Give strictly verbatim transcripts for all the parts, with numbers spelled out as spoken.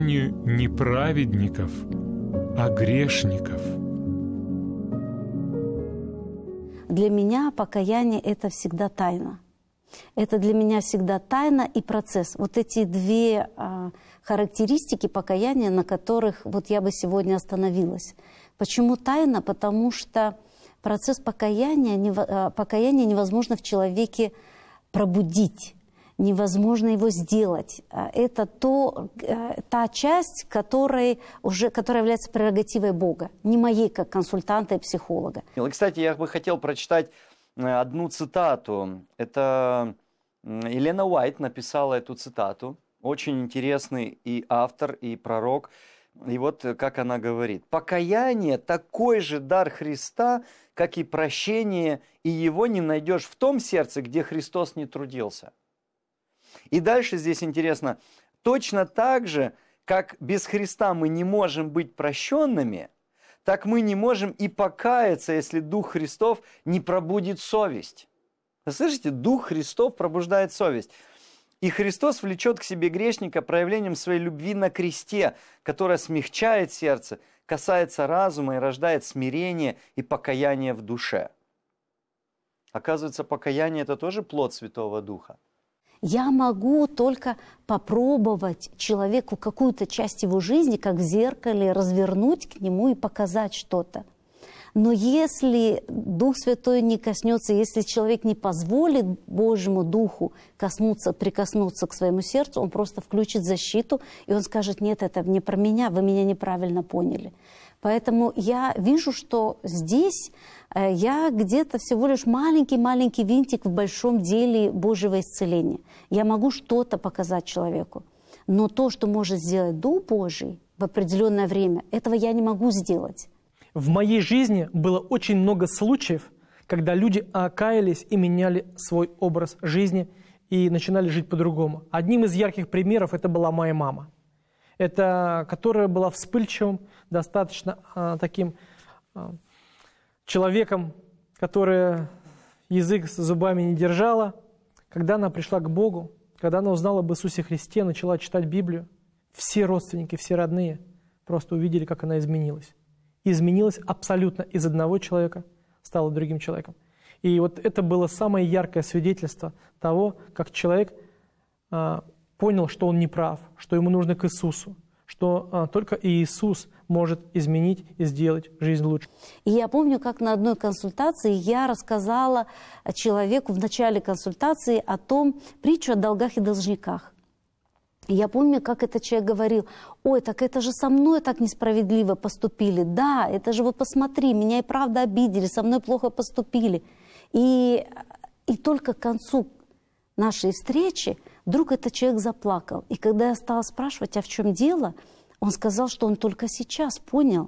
Не праведников, а грешников. Для меня покаяние – это всегда тайна. Это для меня всегда тайна и процесс. Вот эти две а, характеристики покаяния, на которых вот я бы сегодня остановилась. Почему тайна? Потому что процесс покаяния, нево, покаяния невозможно в человеке пробудить. Невозможно его сделать. Это то, та часть, которая, уже, которая является прерогативой Бога, не моей как консультанта и психолога. И, кстати, я бы хотел прочитать одну цитату. Это Елена Уайт написала эту цитату. Очень интересный и автор, и пророк. И вот как она говорит. «Покаяние – такой же дар Христа, как и прощение, и его не найдешь в том сердце, где Христос не трудился». И дальше здесь интересно, точно так же, как без Христа мы не можем быть прощенными, так мы не можем и покаяться, если Дух Христов не пробудит совесть. Вы слышите, Дух Христов пробуждает совесть. И Христос влечет к себе грешника проявлением своей любви на кресте, которая смягчает сердце, касается разума и рождает смирение и покаяние в душе. Оказывается, покаяние – это тоже плод Святого Духа. Я могу только попробовать человеку какую-то часть его жизни, как в зеркале, развернуть к нему и показать что-то. Но если Дух Святой не коснется, если человек не позволит Божьему Духу коснуться, прикоснуться к своему сердцу, он просто включит защиту, и он скажет: нет, это не про меня, вы меня неправильно поняли. Поэтому я вижу, что здесь я где-то всего лишь маленький-маленький винтик в большом деле Божьего исцеления. Я могу что-то показать человеку, но то, что может сделать Дух Божий в определенное время, этого я не могу сделать. В моей жизни было очень много случаев, когда люди окаялись и меняли свой образ жизни и начинали жить по-другому. Одним из ярких примеров это была моя мама. Это, которая была вспыльчивым, достаточно а, таким а, человеком, который язык с зубами не держала. Когда она пришла к Богу, когда она узнала об Иисусе Христе, начала читать Библию, все родственники, все родные просто увидели, как она изменилась. Изменилась абсолютно из одного человека, стала другим человеком. И вот это было самое яркое свидетельство того, как человек а, понял, что он не прав, что ему нужно к Иисусу, что а, только Иисус может изменить и сделать жизнь лучше. И я помню, как на одной консультации я рассказала человеку в начале консультации о том, притчу о долгах и должниках. И я помню, как этот человек говорил: ой, так это же со мной так несправедливо поступили. Да, это же вот посмотри, меня и правда обидели, со мной плохо поступили. И, и только к концу нашей встречи вдруг этот человек заплакал. И когда я стала спрашивать, а в чем дело, он сказал, что он только сейчас понял,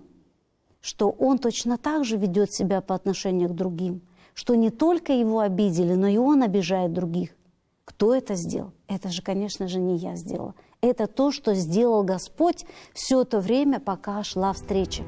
что он точно так же ведет себя по отношению к другим, что не только его обидели, но и он обижает других. Кто это сделал? Это же, конечно же, не я сделала. Это то, что сделал Господь все то время, пока шла встреча.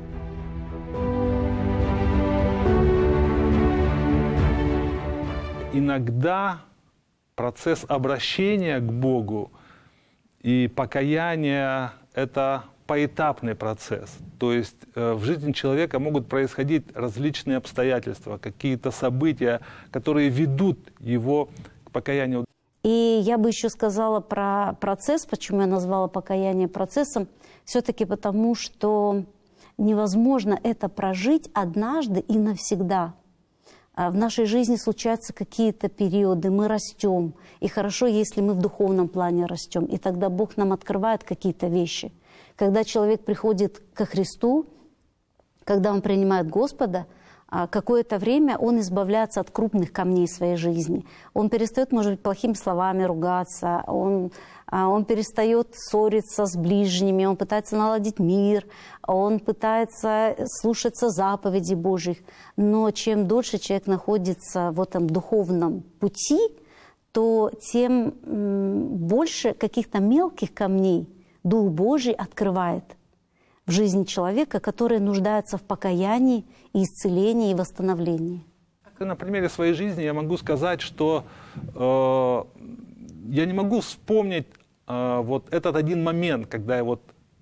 Иногда процесс обращения к Богу и покаяния – это поэтапный процесс. То есть в жизни человека могут происходить различные обстоятельства, какие-то события, которые ведут его к покаянию. И я бы еще сказала про процесс, почему я назвала покаяние процессом, все-таки потому, что невозможно это прожить однажды и навсегда. В нашей жизни случаются какие-то периоды, мы растем, и хорошо, если мы в духовном плане растем, и тогда Бог нам открывает какие-то вещи. Когда человек приходит ко Христу, когда он принимает Господа, какое-то время он избавляется от крупных камней своей жизни. Он перестает, может быть, плохими словами ругаться, он, он перестает ссориться с ближними, он пытается наладить мир, он пытается слушаться заповедей Божьих. Но чем дольше человек находится в этом духовном пути, то тем больше каких-то мелких камней Дух Божий открывает в жизни человека, который нуждается в покаянии, и исцелении, и восстановлении. На примере своей жизни я могу сказать, что э, я не могу вспомнить э, вот этот один момент, когда я вот